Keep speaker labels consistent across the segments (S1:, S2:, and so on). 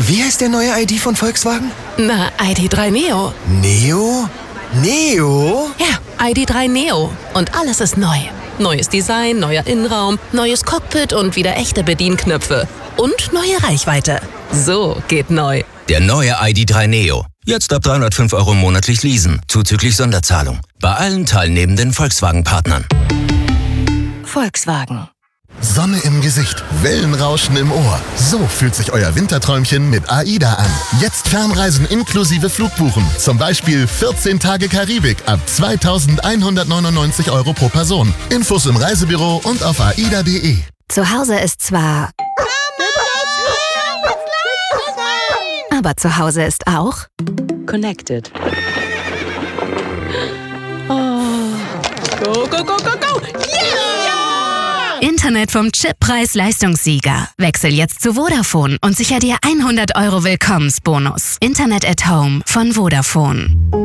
S1: Wie heißt der neue ID von Volkswagen?
S2: Na, ID.3 Neo.
S1: Neo? Neo?
S2: Ja, ID.3 Neo. Und alles ist neu. Neues Design, neuer Innenraum, neues Cockpit und wieder echte Bedienknöpfe. Und neue Reichweite. So geht neu.
S3: Der neue ID.3 Neo. Jetzt ab 305 € monatlich leasen, zuzüglich Sonderzahlung. Bei allen teilnehmenden Volkswagen-Partnern.
S2: Volkswagen.
S4: Sonne im Gesicht, Wellenrauschen im Ohr. So fühlt sich euer Winterträumchen mit AIDA an. Jetzt Fernreisen inklusive Flugbuchen. Zum Beispiel 14 Tage Karibik ab 2.199 € pro Person. Infos im Reisebüro und auf aida.de.
S5: Zu Hause ist zwar... Aber zu Hause ist auch...
S2: Connected. Oh. Go, go, go, go, go! Yeah!
S5: Internet vom Chip-Preis-Leistungssieger. Wechsel jetzt zu Vodafone und sicher dir 100 € Willkommensbonus. Internet at Home von Vodafone.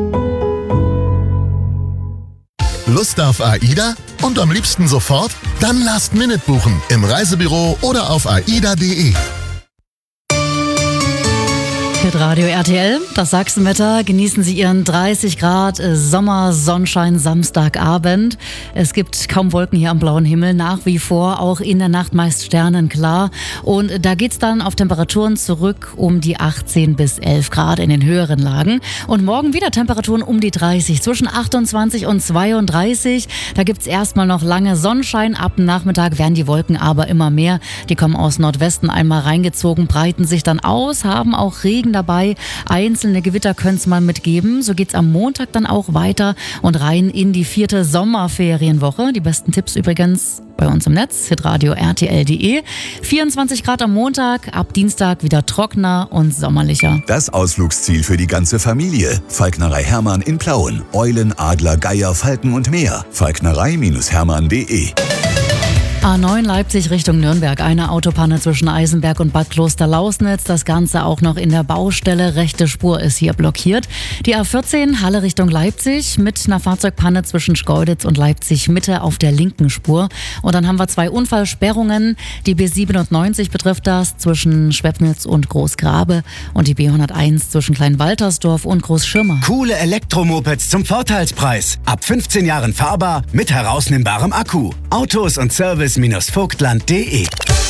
S4: Lust auf AIDA? Und am liebsten sofort? Dann Last-Minute buchen im Reisebüro oder auf aida.de.
S6: Radio RTL, das Sachsenwetter. Genießen Sie Ihren 30 Grad Sommersonnenschein Samstagabend. Es gibt kaum Wolken hier am blauen Himmel, nach wie vor, auch in der Nacht meist sternenklar. Und da geht's dann auf Temperaturen zurück um die 18 bis 11 Grad in den höheren Lagen. Und morgen wieder Temperaturen um die 30, zwischen 28 und 32. Da gibt's erstmal noch lange Sonnenschein. Ab Nachmittag werden die Wolken aber immer mehr. Die kommen aus Nordwesten einmal reingezogen, breiten sich dann aus, haben auch Regen dabei. Einzelne Gewitter können es mal mitgeben. So geht's am Montag dann auch weiter und rein in die 4. Sommerferienwoche. Die besten Tipps übrigens bei uns im Netz, hitradio rtl.de. 24 Grad am Montag, ab Dienstag wieder trockener und sommerlicher.
S7: Das Ausflugsziel für die ganze Familie. Falknerei Hermann in Plauen. Eulen, Adler, Geier, Falken und mehr. Falknerei-hermann.de.
S6: A9 Leipzig Richtung Nürnberg. Eine Autopanne zwischen Eisenberg und Bad Klosterlausnitz. Das Ganze auch noch in der Baustelle. Rechte Spur ist hier blockiert. Die A14 Halle Richtung Leipzig mit einer Fahrzeugpanne zwischen Schkeuditz und Leipzig Mitte auf der linken Spur. Und dann haben wir 2 Unfallsperrungen. Die B97 betrifft das zwischen Schwepnitz und Großgrabe und die B101 zwischen Kleinwaltersdorf und Großschirmer.
S8: Coole Elektromopeds zum Vorteilspreis. Ab 15 Jahren fahrbar mit herausnehmbarem Akku. Autos und Service-vogtland.de.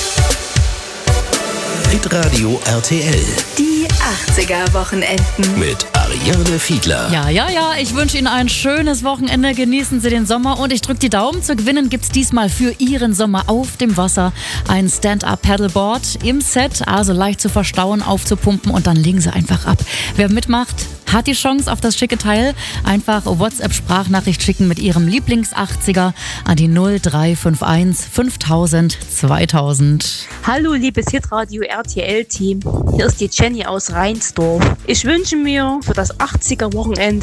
S3: Hitradio RTL.
S5: Die 80er-Wochenenden.
S3: Mit Ariane Fiedler.
S6: Ja, ich wünsche Ihnen ein schönes Wochenende. Genießen Sie den Sommer und ich drücke die Daumen. Zu gewinnen gibt's diesmal für Ihren Sommer auf dem Wasser ein Stand-Up-Paddleboard im Set, also leicht zu verstauen, aufzupumpen und dann legen Sie einfach ab. Wer mitmacht, hat die Chance auf das schicke Teil. Einfach WhatsApp-Sprachnachricht schicken mit Ihrem Lieblings-80er an die 0351 5000 2000.
S9: Hallo liebes Hitradio RTL-Team, hier ist die Jenny aus Reinsdorf. Ich wünsche mir für das 80er-Wochenende